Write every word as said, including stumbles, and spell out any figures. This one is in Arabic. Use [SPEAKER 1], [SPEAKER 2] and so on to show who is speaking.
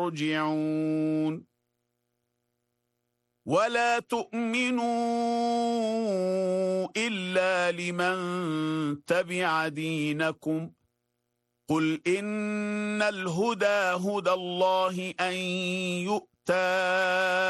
[SPEAKER 1] يرجعون ولا تؤمنوا إلا لمن تبع دينكم قل إن الهدى هدى الله أن يؤتى